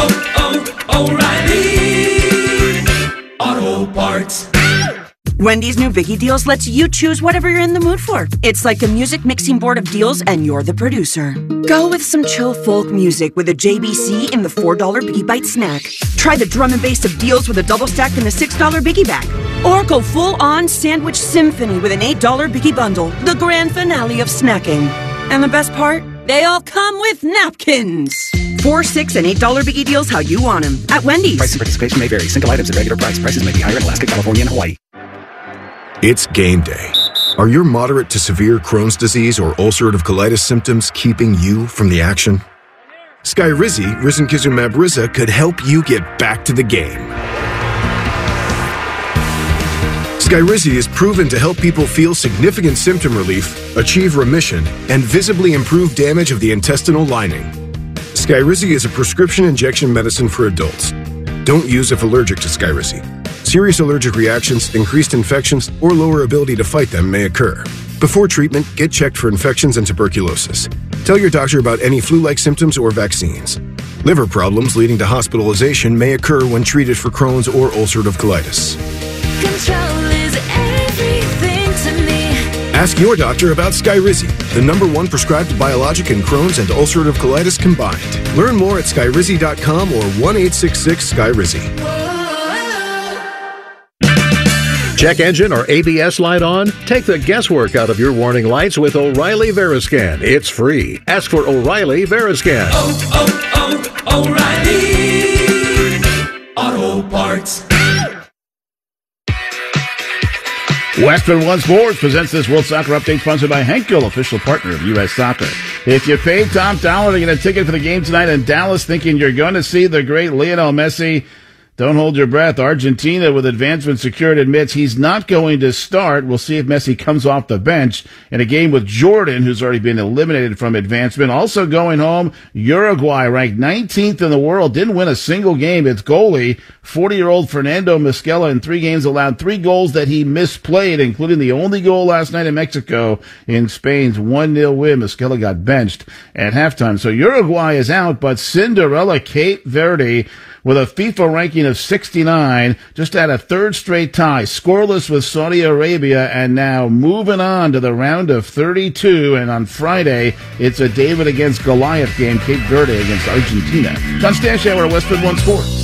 O'Reilly Auto Parts. Wendy's new Biggie Deals lets you choose whatever you're in the mood for. It's like a music mixing board of deals, and you're the producer. Go with some chill folk music with a JBC in the $4 Biggie Bite snack. Try the drum and bass of deals with a double stack in the $6 Biggie Bag. Or go full-on sandwich symphony with an $8 Biggie Bundle, the grand finale of snacking. And the best part? They all come with napkins. $4, $6, and $8 Biggie Deals how you want them at Wendy's. Price and participation may vary. Single items at regular price. Prices may be higher in Alaska, California, and Hawaii. It's game day. Are your moderate to severe Crohn's disease or ulcerative colitis symptoms keeping you from the action? Skyrizi, risankizumab Riza, could help you get back to the game. Skyrizi is proven to help people feel significant symptom relief, achieve remission, and visibly improve damage of the intestinal lining. Skyrizi is a prescription injection medicine for adults. Don't use if allergic to Skyrizi. Serious allergic reactions, increased infections, or lower ability to fight them may occur. Before treatment, get checked for infections and tuberculosis. Tell your doctor about any flu-like symptoms or vaccines. Liver problems leading to hospitalization may occur when treated for Crohn's or ulcerative colitis. Control is everything to me. Ask your doctor about Skyrizi, the #1 prescribed biologic in Crohn's and ulcerative colitis combined. Learn more at skyrizi.com or 1-866-SKYRIZI. Check engine or ABS light on? Take the guesswork out of your warning lights with O'Reilly Veriscan. It's free. Ask for O'Reilly Veriscan. O'Reilly Auto Parts. Westwood One Sports presents this World Soccer Update sponsored by Henkel, official partner of U.S. Soccer. If you paid top dollar to get a ticket for the game tonight in Dallas thinking you're going to see the great Lionel Messi, Don't hold your breath. Argentina, with advancement secured, admits he's not going to start. We'll see if Messi comes off the bench in a game with Jordan, who's already been eliminated from advancement. Also going home, Uruguay, ranked 19th in the world, didn't win a single game. Its goalie, 40-year-old Fernando Mosquera, in 3 games allowed 3 goals that he misplayed, including the only goal last night in Mexico in Spain's 1-0 win. Mosquera got benched at halftime. So Uruguay is out, but Cinderella Cape Verde, with a FIFA ranking of 69, just had a 3rd straight tie, scoreless with Saudi Arabia, and now moving on to the round of 32. And on Friday, it's a David against Goliath game, Cape Verde against Argentina. John Stashower, Westwood One Sports.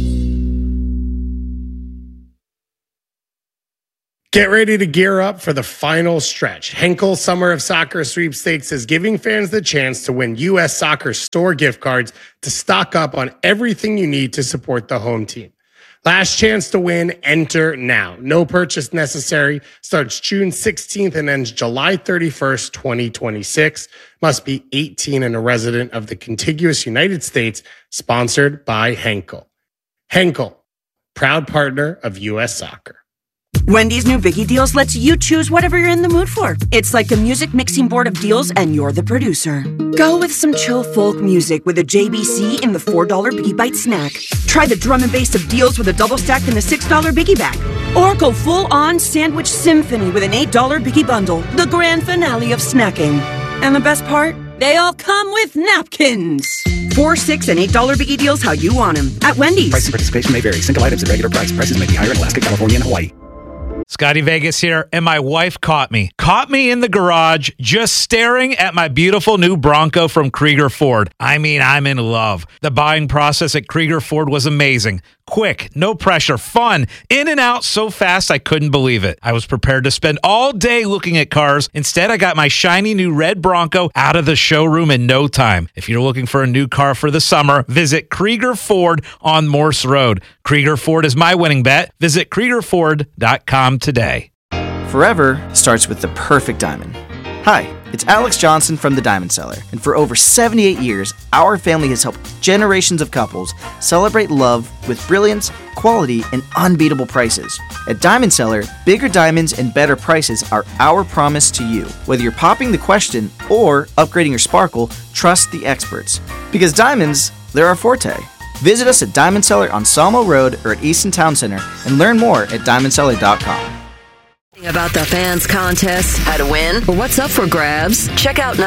Get ready to gear up for the final stretch. Henkel Summer of Soccer Sweepstakes is giving fans the chance to win U.S. Soccer store gift cards to stock up on everything you need to support the home team. Last chance to win, enter now. No purchase necessary. Starts June 16th and ends July 31st, 2026. Must be 18 and a resident of the contiguous United States. Sponsored by Henkel. Henkel, proud partner of U.S. Soccer. Wendy's new Biggie Deals lets you choose whatever you're in the mood for. It's like a music mixing board of deals, and you're the producer. Go with some chill folk music with a JBC in the $4 Biggie Bite snack. Try the drum and bass of deals with a double stack in the $6 Biggie bag. Or go full-on sandwich symphony with an $8 Biggie bundle, the grand finale of snacking. And the best part? They all come with napkins. $4, $6, and $8 Biggie Deals how you want them at Wendy's. Price and participation may vary. Single items at regular price. Prices may be higher in Alaska, California, and Hawaii. Scotty Vegas here, and my wife caught me in the garage just staring at my beautiful new Bronco from Krieger Ford. I mean, I'm in love. The buying process at Krieger Ford was amazing. Quick, no pressure, fun, in and out so fast I couldn't believe it. I was prepared to spend all day looking at cars. Instead, I got my shiny new red Bronco out of the showroom in no time. If you're looking for a new car for the summer, visit Krieger Ford on Morse Road. Krieger Ford is my winning bet. Visit KriegerFord.com today. Forever starts with the perfect diamond. Hi, it's Alex Johnson from the Diamond Cellar, and for over 78 years, our family has helped generations of couples celebrate love with brilliance, quality, and unbeatable prices. At Diamond Cellar, bigger diamonds and better prices are our promise to you. Whether you're popping the question or upgrading your sparkle, trust the experts. Because diamonds, they're our forte. Visit us at Diamond Cellar on Sawmill Road or at Easton Town Center and learn more at diamondcellar.com. About the Fans contest, how to win, or what's up for grabs? Check out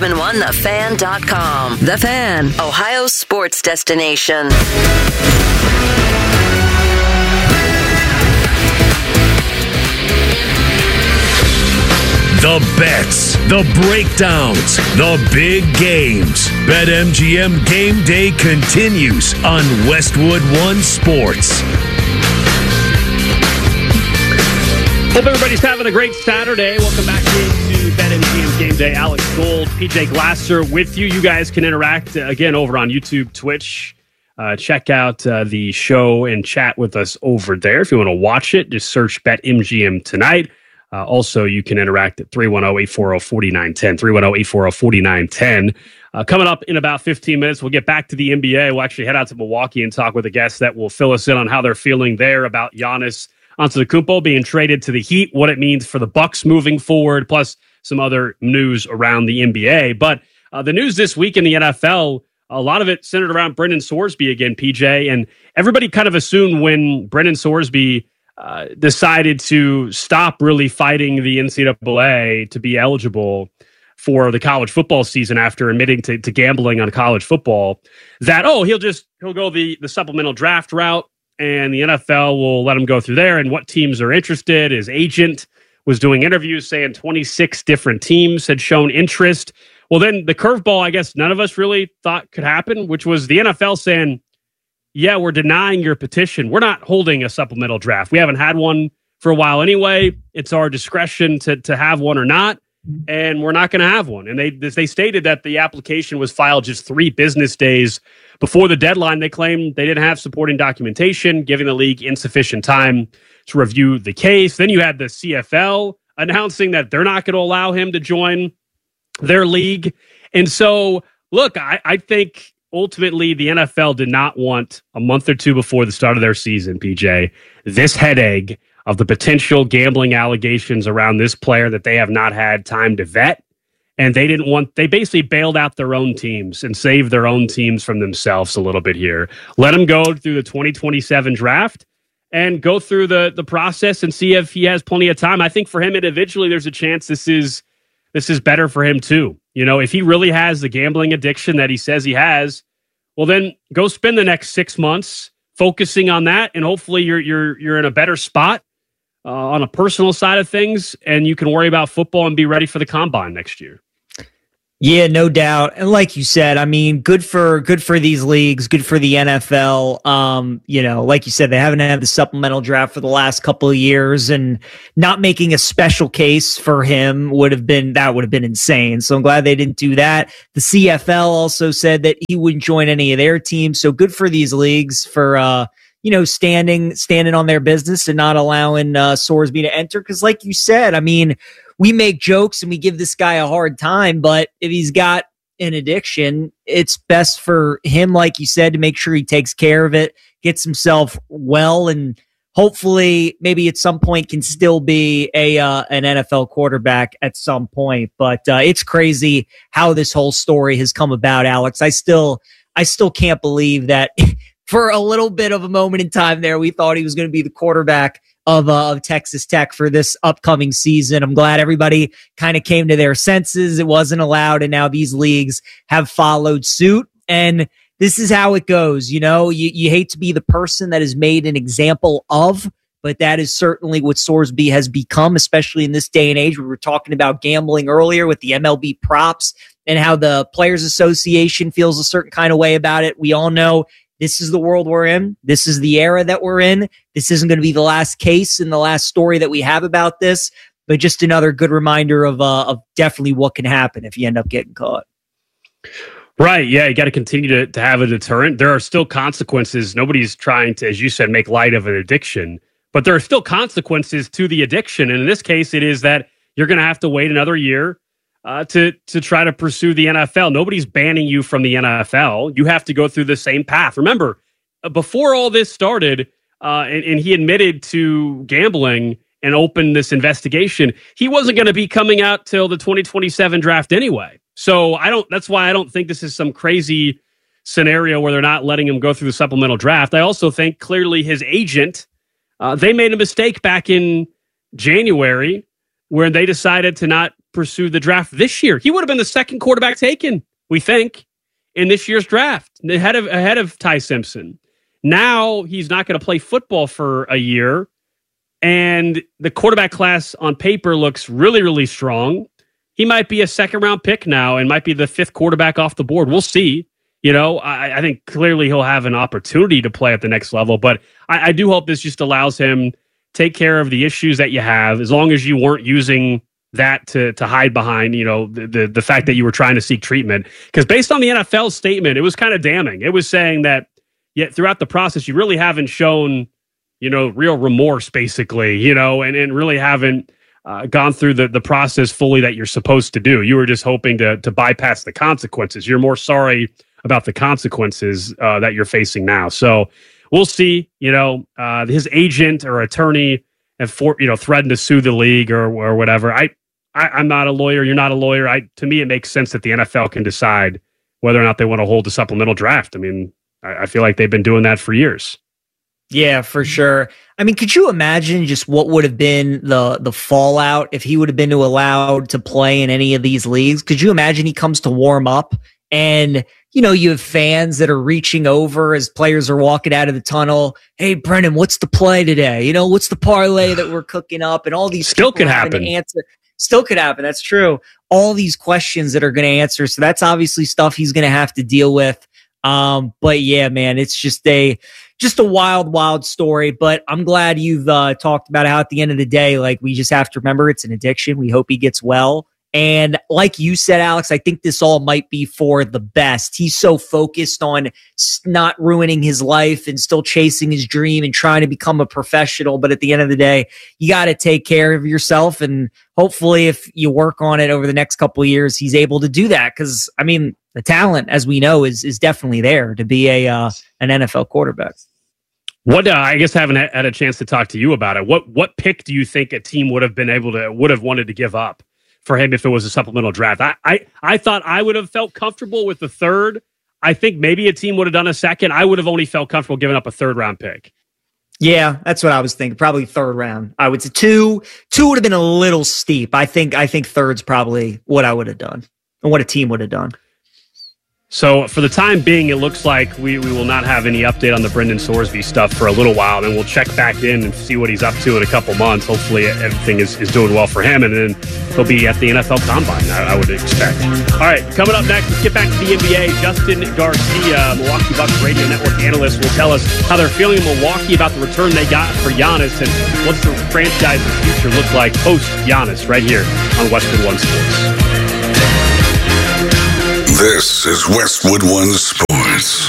971thefan.com. The Fan, Ohio's sports destination. The bets, the breakdowns, the big games. BetMGM Game Day continues on Westwood One Sports. Hope everybody's having a great Saturday. Welcome back into BetMGM Game Day. Alex Gold, PJ Glasser with you. You guys can interact again over on YouTube, Twitch. Check out the show and chat with us over there. If you want to watch it, just search BetMGM tonight. Also, you can interact at 310-840-4910, 310-840-4910. Coming up in about 15 minutes, we'll get back to the NBA. We'll actually head out to Milwaukee and talk with a guest that will fill us in on how they're feeling there about Giannis Antetokounmpo being traded to the Heat, what it means for the Bucks moving forward, plus some other news around the NBA. But the news this week in the NFL, a lot of it centered around Brendan Sorsby again, PJ, and everybody kind of assumed when Brendan Sorsby decided to stop really fighting the NCAA to be eligible for the college football season after admitting to gambling on college football, that, he'll go the supplemental draft route and the NFL will let him go through there and what teams are interested. His agent was doing interviews saying 26 different teams had shown interest. Well, then the curveball, I guess none of us really thought could happen, which was the NFL saying, yeah, we're denying your petition. We're not holding a supplemental draft. We haven't had one for a while anyway. It's our discretion to have one or not, and we're not going to have one. And they stated that the application was filed just 3 business days before the deadline. They claimed they didn't have supporting documentation, giving the league insufficient time to review the case. Then you had the CFL announcing that they're not going to allow him to join their league. And so, look, I think ultimately the NFL did not want a month or two before the start of their season, PJ, this headache of the potential gambling allegations around this player that they have not had time to vet. And they basically bailed out their own teams and saved their own teams from themselves a little bit here. Let him go through the 2027 draft and go through the process and see if he has plenty of time. I think for him individually, there's a chance this is better for him too. If he really has the gambling addiction that he says he has, well, then go spend the next 6 months focusing on that, and hopefully you're in a better spot on a personal side of things, and you can worry about football and be ready for the combine next year. Yeah, no doubt. And like you said, I mean, good for these leagues, good for the NFL. Like you said, they haven't had the supplemental draft for the last couple of years, and not making a special case for him would have been insane. So I'm glad they didn't do that. The CFL also said that he wouldn't join any of their teams. So good for these leagues for standing on their business and not allowing Sorsby to enter. Because like you said, I mean, we make jokes and we give this guy a hard time, but if he's got an addiction, it's best for him, like you said, to make sure he takes care of it, gets himself well, and hopefully maybe at some point can still be an NFL quarterback at some point. But it's crazy how this whole story has come about, Alex. I still can't believe that for a little bit of a moment in time there, we thought he was going to be the quarterback of Texas Tech for this upcoming season. I'm glad everybody kind of came to their senses. It wasn't allowed, and now these leagues have followed suit. And this is how it goes. You hate to be the person that is made an example of, but that is certainly what Sorsby has become, especially in this day and age. We were talking about gambling earlier with the MLB props and how the Players Association feels a certain kind of way about it. We all know this is the world we're in. This is the era that we're in. This isn't going to be the last case and the last story that we have about this, but just another good reminder of definitely what can happen if you end up getting caught. Right. Yeah. You got to continue to have a deterrent. There are still consequences. Nobody's trying to, as you said, make light of an addiction, but there are still consequences to the addiction. And in this case, it is that you're going to have to wait another year to try to pursue the NFL. Nobody's banning you from the NFL. You have to go through the same path. Remember, before all this started, and he admitted to gambling and opened this investigation, he wasn't going to be coming out till the 2027 draft anyway. So that's why I don't think this is some crazy scenario where they're not letting him go through the supplemental draft. I also think clearly his agent, they made a mistake back in January where they decided to not pursue the draft this year. He would have been the second quarterback taken, we think, in this year's draft, ahead of Ty Simpson. Now he's not going to play football for a year, and the quarterback class on paper looks really, really strong. He might be a second-round pick now and might be the fifth quarterback off the board. We'll see. I think clearly he'll have an opportunity to play at the next level, but I do hope this just allows him to take care of the issues that you have, as long as you weren't using that to hide behind, the fact that you were trying to seek treatment. Because based on the NFL's statement, it was kind of damning. It was saying that throughout the process, you really haven't shown, real remorse, basically, and really haven't gone through the process fully that you're supposed to do. You were just hoping to bypass the consequences. You're more sorry about the consequences that you're facing now. So we'll see. His agent or attorney have threatened to sue the league or whatever. I'm not a lawyer. You're not a lawyer. To me, it makes sense that the NFL can decide whether or not they want to hold a supplemental draft. I mean, I feel like they've been doing that for years. Yeah, for sure. I mean, could you imagine just what would have been the fallout if he would have been allowed to play in any of these leagues? Could you imagine he comes to warm up and, you have fans that are reaching over as players are walking out of the tunnel. Hey, Brennan, what's the play today? What's the parlay that we're cooking up? And all these still could happen. Still could happen. That's true. All these questions that are going to answer. So that's obviously stuff he's going to have to deal with. But yeah, man, it's just a wild, wild story. But I'm glad you've talked about how at the end of the day, like, we just have to remember it's an addiction. We hope he gets well. And like you said, Alex, I think this all might be for the best. He's so focused on not ruining his life and still chasing his dream and trying to become a professional. But at the end of the day, you got to take care of yourself. And hopefully if you work on it over the next couple of years, he's able to do that. Because, I mean, The talent, as we know, is definitely there to be an NFL quarterback. What I guess I haven't had a chance to talk to you about it. What pick do you think a team would have wanted to give up for him if it was a supplemental draft? I thought I would have felt comfortable with the third. I think maybe a team would have done a second. I would have only felt comfortable giving up a third round pick. Yeah, that's what I was thinking. Probably third round. I would say two would have been a little steep. I think third's probably what I would have done and what a team would have done. So for the time being, it looks like we will not have any update on the Brendan Sorsby stuff for a little while. Then we'll check back in and see what he's up to in a couple months. Hopefully everything is doing well for him, and then he'll be at the NFL Combine, I would expect. All right, coming up next, let's get back to the NBA. Justin Garcia, Milwaukee Bucks Radio Network analyst, will tell us how they're feeling in Milwaukee about the return they got for Giannis and what's the franchise's future look like post-Giannis right here on Westwood One Sports. This is Westwood One Sports.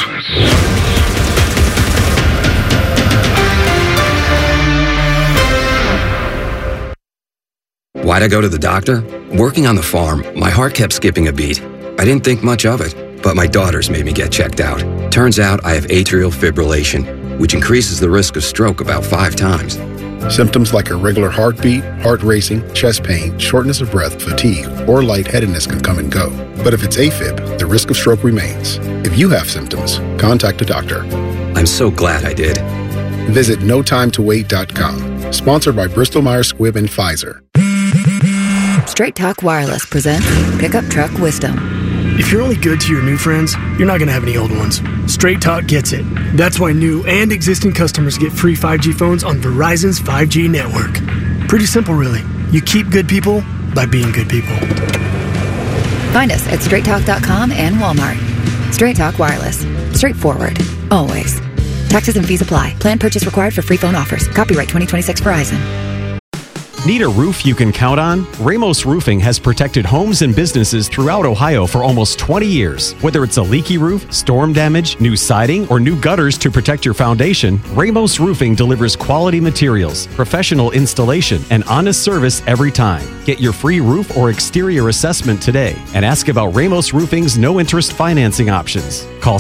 Why'd I go to the doctor? Working on the farm, my heart kept skipping a beat. I didn't think much of it, but my daughters made me get checked out. Turns out I have atrial fibrillation, which increases the risk of stroke about 5 times. Symptoms like irregular heartbeat, heart racing, chest pain, shortness of breath, fatigue, or lightheadedness can come and go. But if it's AFib, the risk of stroke remains. If you have symptoms, contact a doctor. I'm so glad I did. Visit notimetowait.com. Sponsored by Bristol-Myers Squibb and Pfizer. Straight Talk Wireless presents Pickup Truck Wisdom. If you're only good to your new friends, you're not going to have any old ones. Straight Talk gets it. That's why new and existing customers get free 5G phones on Verizon's 5G network. Pretty simple, really. You keep good people by being good people. Find us at straighttalk.com and Walmart. Straight Talk Wireless. Straightforward. Always. Taxes and fees apply. Plan purchase required for free phone offers. Copyright 2026 Verizon. Need a roof you can count on? Ramos Roofing has protected homes and businesses throughout Ohio for almost 20 years. Whether it's a leaky roof, storm damage, new siding, or new gutters to protect your foundation, Ramos Roofing delivers quality materials, professional installation, and honest service every time. Get your free roof or exterior assessment today and ask about Ramos Roofing's no-interest financing options. Call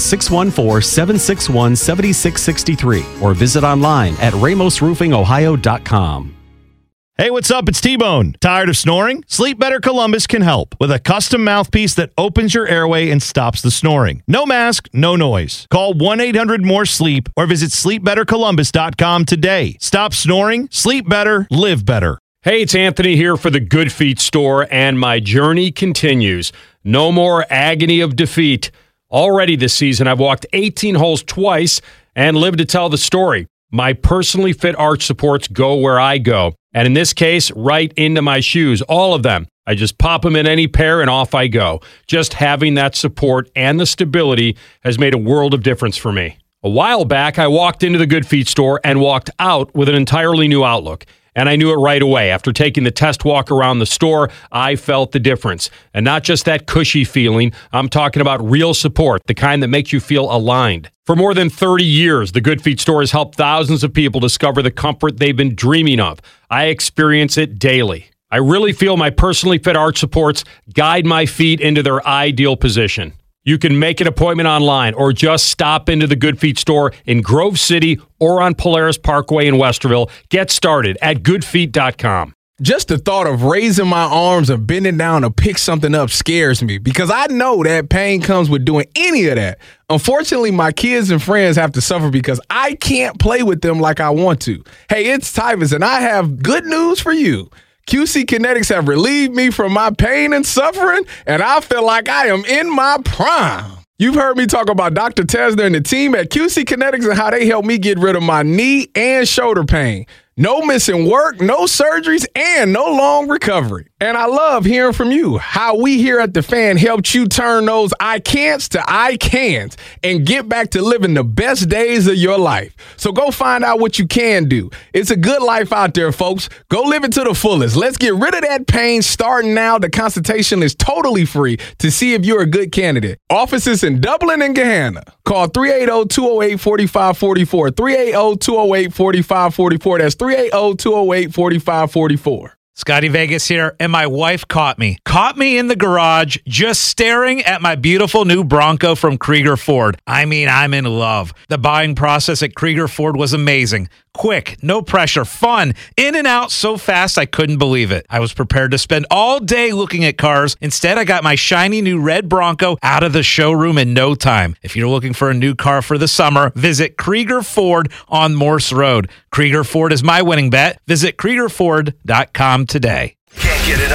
614-761-7663 or visit online at ramosroofingohio.com. Hey, what's up? It's T-Bone. Tired of snoring? Sleep Better Columbus can help with a custom mouthpiece that opens your airway and stops the snoring. No mask, no noise. Call 1-800-MORE-SLEEP or visit sleepbettercolumbus.com today. Stop snoring, sleep better, live better. Hey, it's Anthony here for the Good Feet store, and my journey continues. No more agony of defeat. Already this season, I've walked 18 holes twice and lived to tell the story. My personally fit arch supports go where I go. And in this case, right into my shoes, all of them. I just pop them in any pair and off I go. Just having that support and the stability has made a world of difference for me. A while back, I walked into the Good Feet store and walked out with an entirely new outlook. And I knew it right away. After taking the test walk around the store, I felt the difference. And not just that cushy feeling, I'm talking about real support, the kind that makes you feel aligned. For more than 30 years, the Good Feet store has helped thousands of people discover the comfort they've been dreaming of. I experience it daily. I really feel my personally fit arch supports guide my feet into their ideal position. You can make an appointment online or just stop into the Good Feet store in Grove City or on Polaris Parkway in Westerville. Get started at goodfeet.com. Just the thought of raising my arms or bending down to pick something up scares me because I know that pain comes with doing any of that. Unfortunately, my kids and friends have to suffer because I can't play with them like I want to. Hey, it's Tyvus, and I have good news for you. QC Kinetics have relieved me from my pain and suffering, and I feel like I am in my prime. You've heard me talk about Dr. Tesner and the team at QC Kinetics and how they helped me get rid of my knee and shoulder pain. No missing work, no surgeries, and no long recovery. And I love hearing from you, how we here at The Fan helped you turn those I can'ts to I can'ts and get back to living the best days of your life. So go find out what you can do. It's a good life out there, folks. Go live it to the fullest. Let's get rid of that pain starting now. The consultation is totally free to see if you're a good candidate. Offices in Dublin and Gahanna. Call 380-208-4544. 380-208-4544. That's 380-208-4544. Scotty Vegas here, and my wife caught me. Caught me in the garage just staring at my beautiful new Bronco from Krieger Ford. I mean, I'm in love. The buying process at Krieger Ford was amazing. Quick, no pressure, fun, in and out so fast I couldn't believe it. I was prepared to spend all day looking at cars. Instead, I got my shiny new red Bronco out of the showroom in no time. If you're looking for a new car for the summer, visit Krieger Ford on Morse Road. Krieger Ford is my winning bet. Visit KriegerFord.com today. Can't get enough